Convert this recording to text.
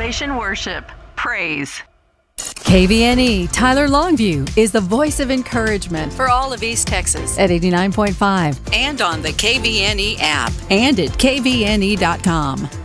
Elevation Worship. Praise. KVNE Tyler Longview is the voice of encouragement for all of East Texas at 89.5 and on the KVNE app and at kvne.com.